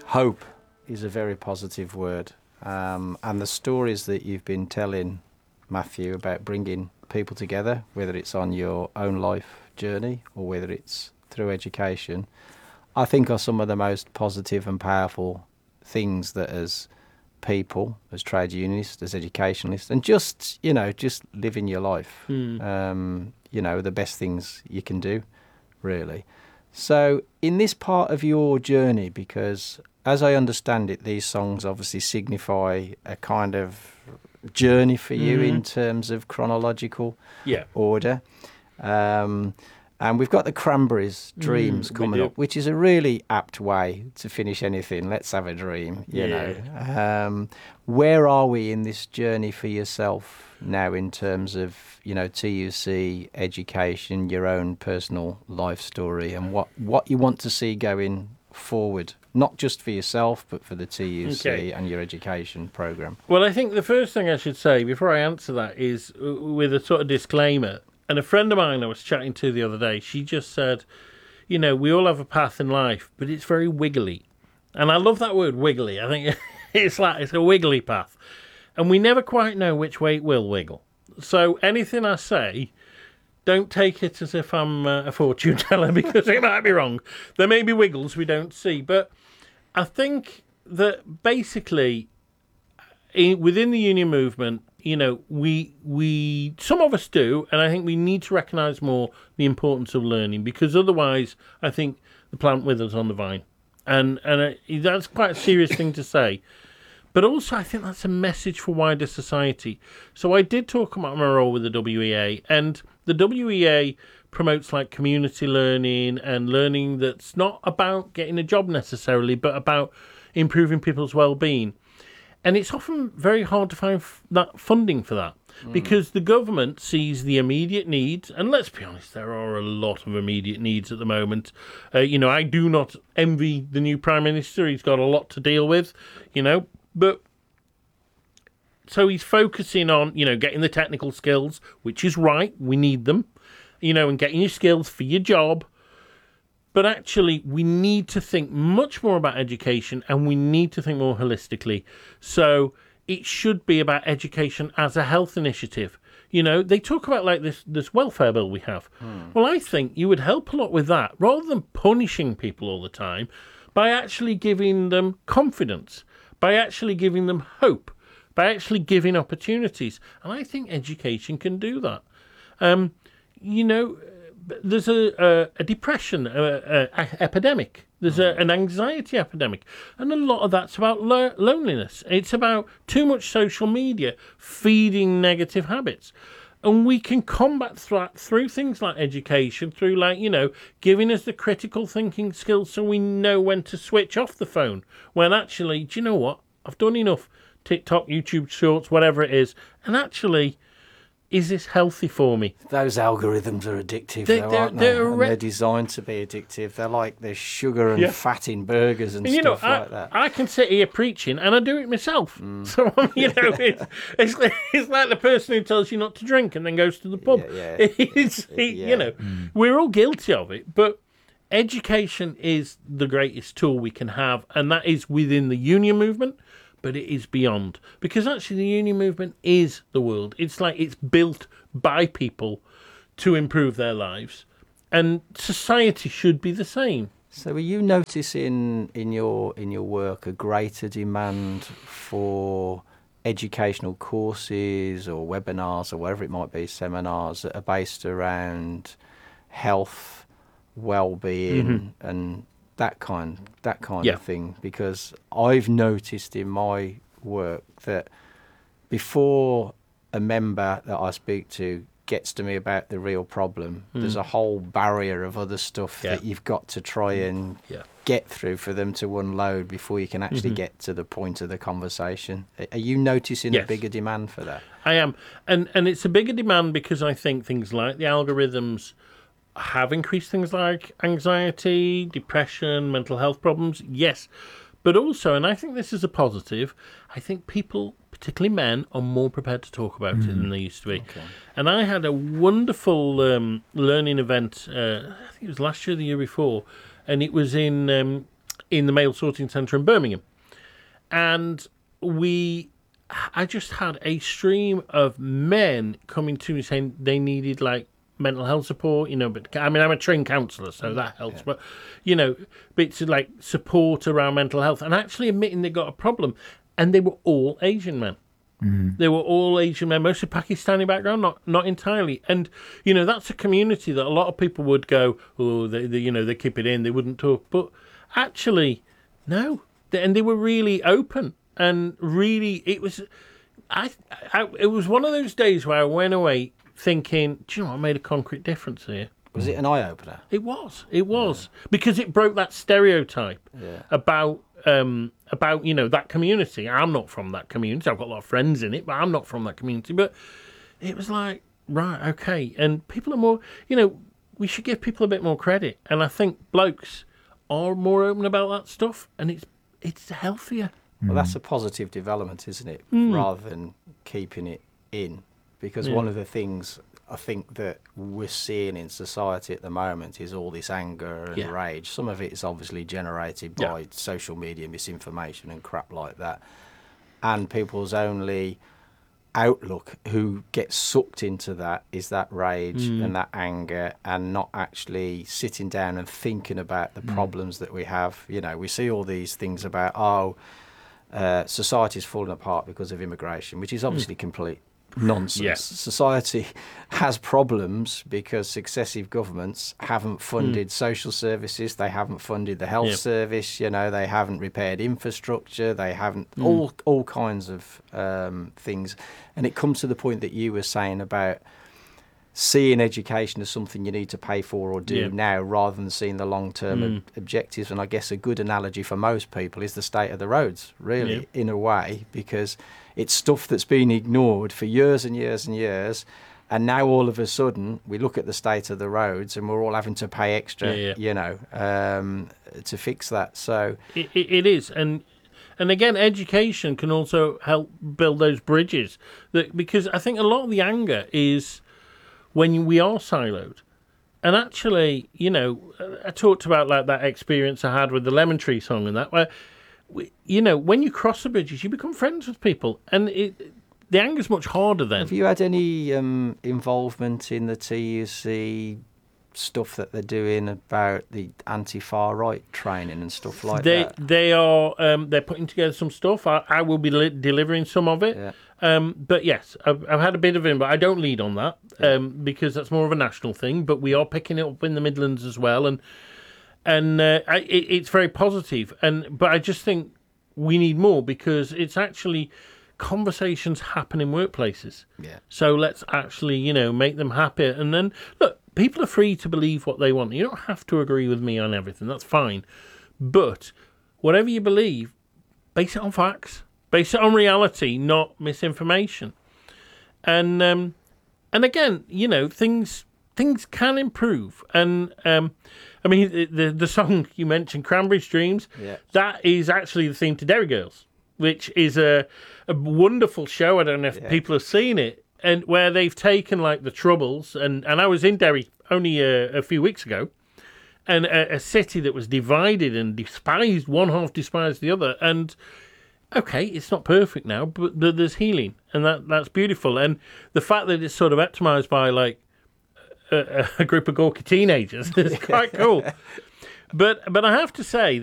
Hope is a very positive word. And the stories that you've been telling, Matthew, about bringing people together, whether it's on your own life journey or whether it's through education, I think are some of the most positive and powerful things that as people, as trade unionists, as educationalists, and just living your life, the best things you can do, really. So in this part of your journey, because as I understand it, these songs obviously signify a kind of journey for you in terms of chronological order. And we've got the Cranberries' Dreams coming up, which is a really apt way to finish anything. Let's have a dream, you know. Where are we in this journey for yourself now in terms of, TUC, education, your own personal life story, and what you want to see going forward, not just for yourself, but for the TUC and your education programme? Well, I think the first thing I should say before I answer that is with a sort of disclaimer. And a friend of mine I was chatting to the other day, she just said, we all have a path in life, but it's very wiggly. And I love that word, wiggly. I think it's a wiggly path. And we never quite know which way it will wiggle. So anything I say, don't take it as if I'm a fortune teller, because it might be wrong. There may be wiggles we don't see. But I think that basically within the union movement, we some of us do, and I think we need to recognise more the importance of learning, because otherwise I think the plant withers on the vine. And that's quite a serious thing to say. But also I think that's a message for wider society. So I did talk about my role with the WEA, and the WEA promotes like community learning and learning that's not about getting a job necessarily, but about improving people's well-being. And it's often very hard to find that funding for that, because the government sees the immediate needs. And let's be honest, there are a lot of immediate needs at the moment. I do not envy the new Prime Minister. He's got a lot to deal with, But so he's focusing on, getting the technical skills, which is right. We need them, and getting your skills for your job. But actually, we need to think much more about education, and we need to think more holistically. So it should be about education as a health initiative. They talk about like this welfare bill we have. Well, I think you would help a lot with that, rather than punishing people all the time, by actually giving them confidence, by actually giving them hope, by actually giving opportunities. And I think education can do that. There's a depression epidemic. There's an anxiety epidemic. And a lot of that's about loneliness. It's about too much social media feeding negative habits. And we can combat that through things like education, through giving us the critical thinking skills so we know when to switch off the phone. When actually, do you know what? I've done enough TikTok, YouTube Shorts, whatever it is. And actually, is this healthy for me? Those algorithms are addictive, aren't they? They're designed to be addictive. They're like there's sugar and fat in burgers and stuff like that. I can sit here preaching, and I do it myself. So, it's like the person who tells you not to drink and then goes to the pub. We're all guilty of it, but education is the greatest tool we can have, and that is within the union movement. But it is beyond, because actually the union movement is the world. It's like it's built by people to improve their lives, and society should be the same. So are you noticing in your work a greater demand for educational courses or webinars or whatever it might be, seminars that are based around health, well-being and that kind of thing? Because I've noticed in my work that before a member that I speak to gets to me about the real problem, there's a whole barrier of other stuff that you've got to try and get through for them to unload before you can actually get to the point of the conversation. Are you noticing a bigger demand for that? I am. And it's a bigger demand because I think things like the algorithms have increased things like anxiety, depression, mental health problems, yes. But also, and I think this is a positive, I think people, particularly men, are more prepared to talk about it than they used to be. Okay. And I had a wonderful learning event, I think it was last year or the year before, and it was in in the mail sorting centre in Birmingham. And I just had a stream of men coming to me saying they needed like mental health support, but I mean, I'm a trained counsellor, so that helps, but bits of like support around mental health and actually admitting they got a problem. And they were all Asian men. They were all Asian men, mostly Pakistani background, not entirely. And, that's a community that a lot of people would go, oh, they keep it in, they wouldn't talk. But actually, no. And they were really open. And really, it was one of those days where I went away thinking, do you know what, I made a concrete difference here. Was it an eye-opener? It was. Because it broke that stereotype about that community. I'm not from that community. I've got a lot of friends in it, but I'm not from that community. But it was like, right, okay. And people are more, we should give people a bit more credit. And I think blokes are more open about that stuff, and it's healthier. Well, that's a positive development, isn't it? Rather than keeping it in. Because one of the things I think that we're seeing in society at the moment is all this anger and rage. Some of it is obviously generated by social media, misinformation and crap like that. And people's only outlook who gets sucked into that is that rage and that anger, and not actually sitting down and thinking about the problems that we have. We see all these things about, society's falling apart because of immigration, which is obviously complete nonsense. Yes. Society has problems because successive governments haven't funded social services, they haven't funded the health service, they haven't repaired infrastructure, they haven't all kinds of things. And it comes to the point that you were saying about seeing education as something you need to pay for or do now, rather than seeing the long-term objectives. And I guess a good analogy for most people is the state of the roads, really, in a way, because it's stuff that's been ignored for years and years and years. And now all of a sudden we look at the state of the roads and we're all having to pay extra, to fix that. So it is. And again, education can also help build those bridges, because I think a lot of the anger is when we are siloed. And actually, I talked about like that experience I had with the Lemon Tree song and that, where, when you cross the bridges, you become friends with people. And the anger's much harder then. Have you had any involvement in the TUC stuff that they're doing about the anti-far right training and stuff like that? They are they're putting together some stuff. I will be delivering some of it. But yes, I've had a bit of it, but I don't lead on that because that's more of a national thing. But we are picking it up in the Midlands as well, and it's very positive. But I just think we need more, because it's actually conversations happen in workplaces. So let's actually make them happier. And then look, people are free to believe what they want. You don't have to agree with me on everything. That's fine. But whatever you believe, base it on facts. Base it on reality, not misinformation. And again, things can improve. And I mean, the song you mentioned, Cranberry Streams, that is actually the theme to Derry Girls, which is a wonderful show. I don't know if people have seen it, and where they've taken like the Troubles, and I was in Derry only a few weeks ago, and a city that was divided and despised, one half despised the other, and okay, it's not perfect now, but there's healing, and that's beautiful. And the fact that it's sort of optimized by like a group of gawky teenagers is quite cool. But I have to say,